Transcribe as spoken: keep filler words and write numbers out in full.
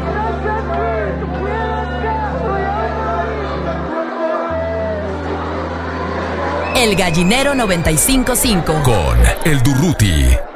El Gallinero noventa y cinco punto cinco con El Durruti.